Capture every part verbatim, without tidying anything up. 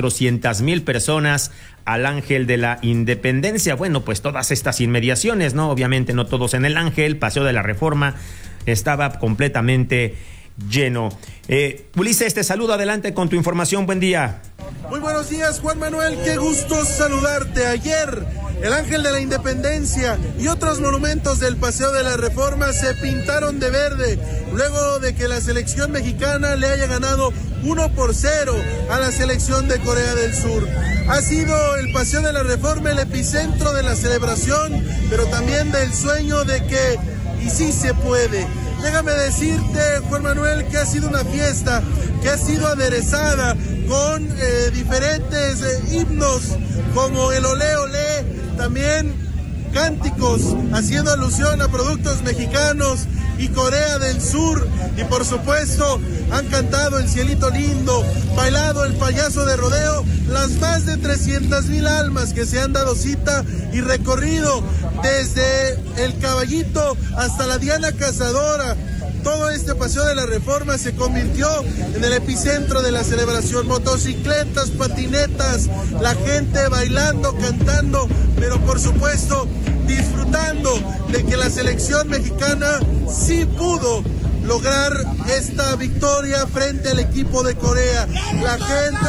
cuatrocientas mil personas al Ángel de la Independencia. Bueno, pues todas estas inmediaciones, ¿no? Obviamente no todos en el Ángel, Paseo de la Reforma estaba completamente lleno. Eh, Ulises, te saludo, adelante con tu información, buen día. Muy buenos días, Juan Manuel, qué gusto saludarte. Ayer, el Ángel de la Independencia y otros monumentos del Paseo de la Reforma se pintaron de verde, luego de que la selección mexicana le haya ganado uno por cero a la selección de Corea del Sur. Ha sido el Paseo de la Reforma el epicentro de la celebración, pero también del sueño de que, y sí se puede. Déjame decirte, Juan Manuel, que ha sido una fiesta que ha sido aderezada con eh, diferentes eh, himnos como el Olé Olé, también cánticos haciendo alusión a productos mexicanos y Corea del Sur, y por supuesto han cantado El Cielito Lindo, bailado El Payaso de Rodeo, las más de trescientas mil almas que se han dado cita y recorrido desde el Caballito hasta la Diana Cazadora. Todo este Paseo de la Reforma se convirtió en el epicentro de la celebración. Motocicletas, patinetas, la gente bailando, cantando, pero por supuesto disfrutando de que la selección mexicana sí pudo lograr esta victoria frente al equipo de Corea. La gente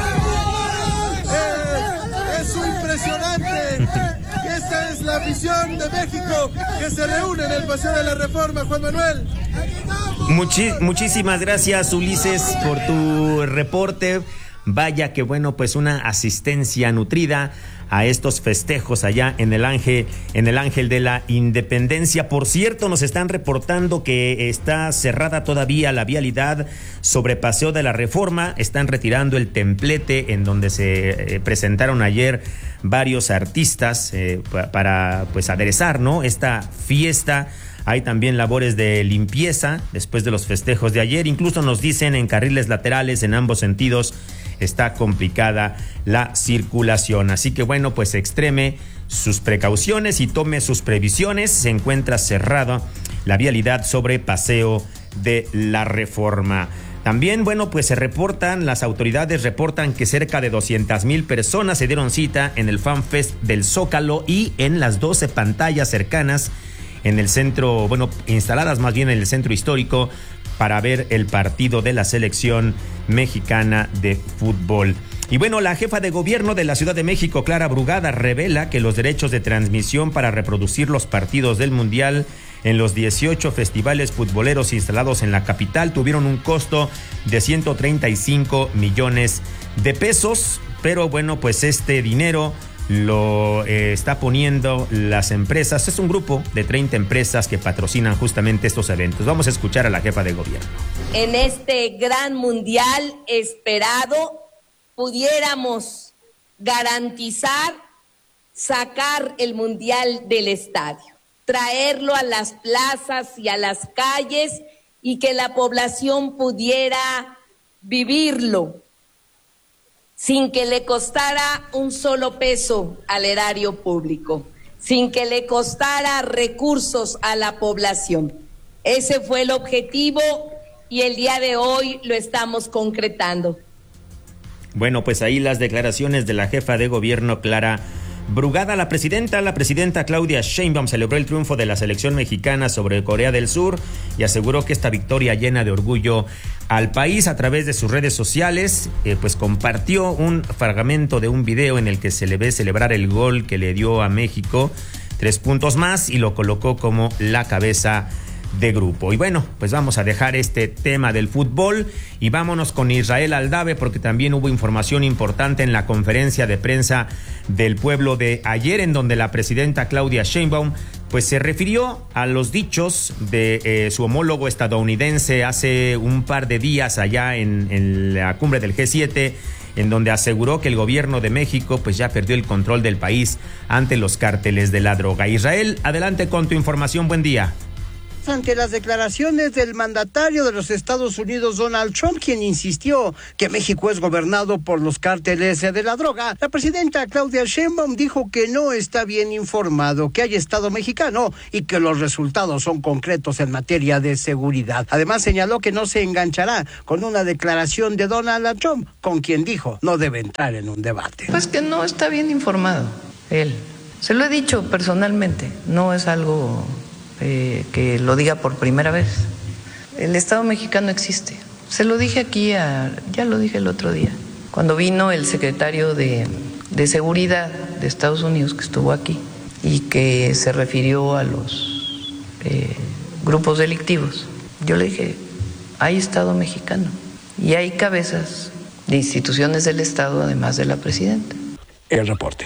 eh, es impresionante. Esta es la afición de México que se reúne en el Paseo de la Reforma, Juan Manuel. Muchi- muchísimas gracias, Ulises, por tu reporte. Vaya que bueno, pues una asistencia nutrida a estos festejos allá en el Ángel, en el Ángel de la Independencia. Por cierto, nos están reportando que está cerrada todavía la vialidad sobre Paseo de la Reforma. Están retirando el templete en donde se eh, presentaron ayer varios artistas eh, para pues aderezar, ¿no?, esta fiesta. Hay también labores de limpieza después de los festejos de ayer. Incluso nos dicen en carriles laterales en ambos sentidos está complicada la circulación. Así que bueno, pues extreme sus precauciones y tome sus previsiones. Se encuentra cerrada la vialidad sobre Paseo de la Reforma. También, bueno, pues se reportan, las autoridades reportan que cerca de doscientas mil personas se dieron cita en el Fan Fest del Zócalo y en las doce pantallas cercanas en el centro, bueno, instaladas más bien en el centro histórico para ver el partido de la selección mexicana de fútbol. Y bueno, la jefa de gobierno de la Ciudad de México, Clara Brugada, revela que los derechos de transmisión para reproducir los partidos del Mundial en los dieciocho festivales futboleros instalados en la capital tuvieron un costo de ciento treinta y cinco millones de pesos, pero bueno, pues este dinero lo eh, está poniendo las empresas. Es un grupo de treinta empresas que patrocinan justamente estos eventos. Vamos a escuchar a la jefa de gobierno. En este gran mundial esperado, pudiéramos garantizar sacar el mundial del estadio, traerlo a las plazas y a las calles y que la población pudiera vivirlo sin que le costara un solo peso al erario público, sin que le costara recursos a la población. Ese fue el objetivo y el día de hoy lo estamos concretando. Bueno, pues ahí las declaraciones de la jefa de gobierno, Clara Brugada. La presidenta, la presidenta Claudia Sheinbaum celebró el triunfo de la selección mexicana sobre Corea del Sur y aseguró que esta victoria llena de orgullo al país. A través de sus redes sociales, eh, pues compartió un fragmento de un video en el que se le ve celebrar el gol que le dio a México, tres puntos más, y lo colocó como la cabeza de grupo. Y bueno, pues vamos a dejar este tema del fútbol y vámonos con Israel Aldave, porque también hubo información importante en la conferencia de prensa del pueblo de ayer, en donde la presidenta Claudia Sheinbaum pues se refirió a los dichos de eh, su homólogo estadounidense hace un par de días allá en, en la cumbre del G siete, en donde aseguró que el gobierno de México pues ya perdió el control del país ante los cárteles de la droga. Israel, adelante con tu información, buen día. ante las declaraciones del mandatario de los Estados Unidos, Donald Trump, quien insistió que México es gobernado por los cárteles de la droga, la presidenta Claudia Sheinbaum dijo que no está bien informado, que hay Estado mexicano y que los resultados son concretos en materia de seguridad. Además, señaló que no se enganchará con una declaración de Donald Trump, con quien dijo no debe entrar en un debate. Pues que no está bien informado él. Se lo he dicho personalmente, no es algo eh, que lo diga por primera vez. El Estado mexicano existe. Se lo dije aquí, a, ya lo dije el otro día, cuando vino el secretario de, de Seguridad de Estados Unidos, que estuvo aquí, y que se refirió a los eh, grupos delictivos. Yo le dije, hay Estado mexicano y hay cabezas de instituciones del Estado, además de la presidenta. El reporte.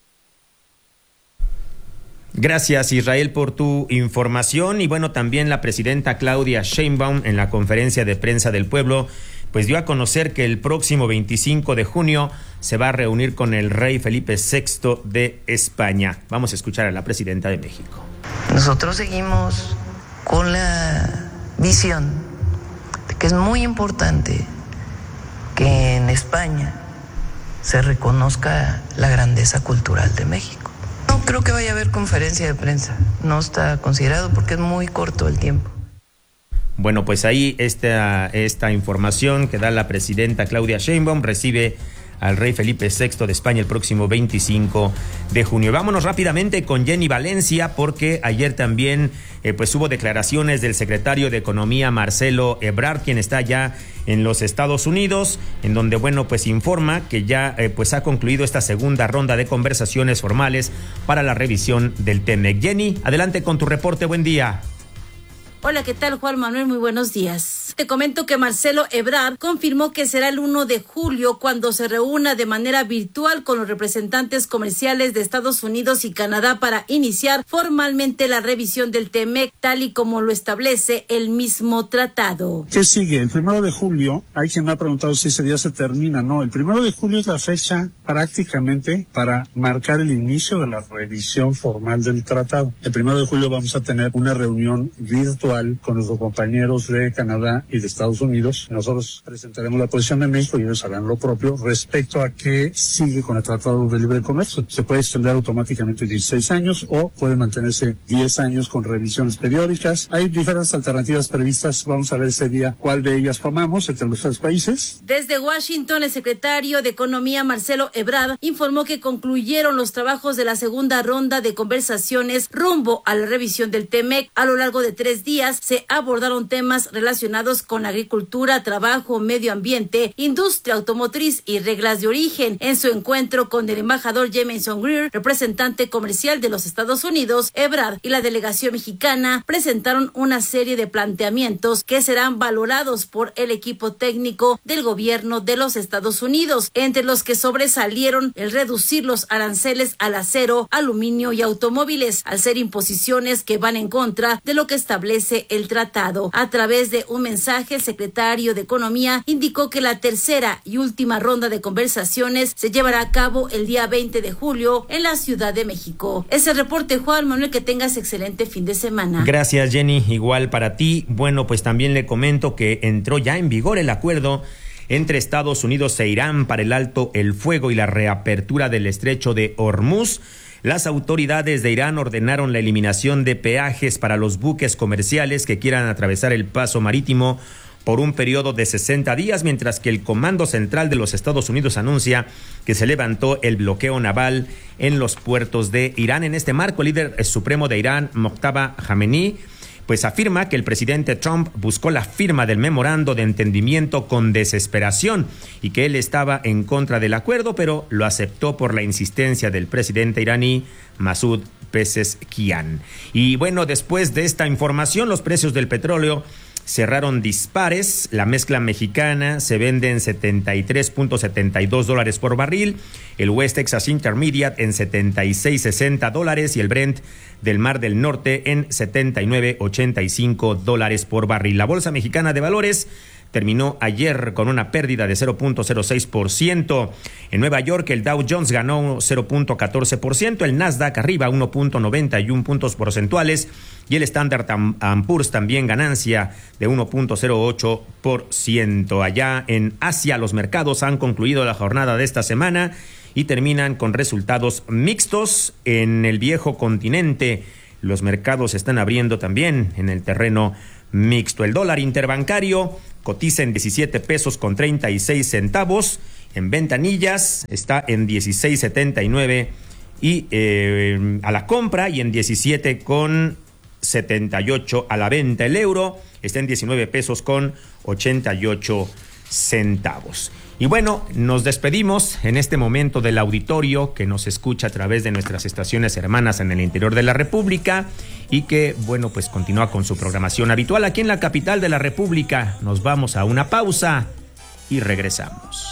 Gracias, Israel, por tu información. Y bueno, también la presidenta Claudia Sheinbaum, en la conferencia de prensa del pueblo, pues dio a conocer que el próximo veinticinco de junio se va a reunir con el rey Felipe sexto de España. Vamos a escuchar a la presidenta de México. Nosotros seguimos con la visión de que es muy importante que en España se reconozca la grandeza cultural de México. No creo que vaya a haber conferencia de prensa, no está considerado porque es muy corto el tiempo. Bueno, pues ahí esta, esta información que da la presidenta Claudia Sheinbaum, recibe al rey Felipe sexto de España el próximo veinticinco de junio. Vámonos rápidamente con Jenny Valencia, porque ayer también eh, pues hubo declaraciones del secretario de Economía Marcelo Ebrard, quien está ya en los Estados Unidos, en donde, bueno, pues informa que ya eh, pues ha concluido esta segunda ronda de conversaciones formales para la revisión del TEMEC. Jenny, adelante con tu reporte, buen día. Hola, ¿qué tal, Juan Manuel? Muy buenos días. Te comento que Marcelo Ebrard confirmó que será el primero de julio cuando se reúna de manera virtual con los representantes comerciales de Estados Unidos y Canadá para iniciar formalmente la revisión del TEMEC, tal y como lo establece el mismo tratado. ¿Qué sigue? El primero de julio, hay quien me ha preguntado si ese día se termina. No, el primero de julio es la fecha prácticamente para marcar el inicio de la revisión formal del tratado. El primero de julio vamos a tener una reunión virtual con nuestros compañeros de Canadá y de Estados Unidos. Nosotros presentaremos la posición de México y ellos harán lo propio respecto a qué sigue con el Tratado de Libre Comercio. Se puede extender automáticamente dieciséis años o puede mantenerse diez años con revisiones periódicas. Hay diferentes alternativas previstas. Vamos a ver ese día cuál de ellas tomamos entre los tres países. Desde Washington, el secretario de Economía Marcelo Ebrard informó que concluyeron los trabajos de la segunda ronda de conversaciones rumbo a la revisión del TEMEC. A lo largo de tres días se abordaron temas relacionados con agricultura, trabajo, medio ambiente, industria automotriz y reglas de origen. En su encuentro con el embajador Jamieson Greer, representante comercial de los Estados Unidos, Ebrard y la delegación mexicana presentaron una serie de planteamientos que serán valorados por el equipo técnico del gobierno de los Estados Unidos, entre los que sobresalieron el reducir los aranceles al acero, aluminio y automóviles, al ser imposiciones que van en contra de lo que establece el tratado. A través de un mensaje, el secretario de Economía indicó que la tercera y última ronda de conversaciones se llevará a cabo el día veinte de julio en la Ciudad de México. Ese reporte, Juan Manuel, que tengas excelente fin de semana. Gracias, Jenny, igual para ti. Bueno, pues también le comento que entró ya en vigor el acuerdo entre Estados Unidos e Irán para el alto el fuego y la reapertura del estrecho de Hormuz. Las autoridades de Irán ordenaron la eliminación de peajes para los buques comerciales que quieran atravesar el paso marítimo por un periodo de sesenta días, mientras que el Comando Central de los Estados Unidos anuncia que se levantó el bloqueo naval en los puertos de Irán. En este marco, el líder supremo de Irán, Mojtaba Khamenei, pues afirma que el presidente Trump buscó la firma del memorando de entendimiento con desesperación y que él estaba en contra del acuerdo, pero lo aceptó por la insistencia del presidente iraní Masoud Pezeshkian. Y bueno, después de esta información, los precios del petróleo cerraron dispares. La mezcla mexicana se vende en setenta y tres punto setenta y dos dólares por barril, el West Texas Intermediate en setenta y seis punto sesenta dólares y el Brent del Mar del Norte en setenta y nueve punto ochenta y cinco dólares por barril. La Bolsa Mexicana de Valores terminó ayer con una pérdida de cero punto cero seis por ciento. En Nueva York, el Dow Jones ganó cero punto catorce por ciento, el Nasdaq arriba uno punto noventa y uno puntos porcentuales y el Standard and Poor's también ganancia de uno punto cero ocho por ciento. Allá en Asia, los mercados han concluido la jornada de esta semana y terminan con resultados mixtos. En el viejo continente, los mercados están abriendo también en el terreno mixto. El dólar interbancario cotiza en diecisiete pesos con treinta y seis centavos. En ventanillas está en dieciséis setenta y nueve y eh, a la compra y en diecisiete con setenta y ocho a la venta. El euro está en diecinueve pesos con ochenta y ocho centavos. Y bueno, nos despedimos en este momento del auditorio que nos escucha a través de nuestras estaciones hermanas en el interior de la República y que, bueno, pues continúa con su programación habitual aquí en la capital de la República. Nos vamos a una pausa y regresamos.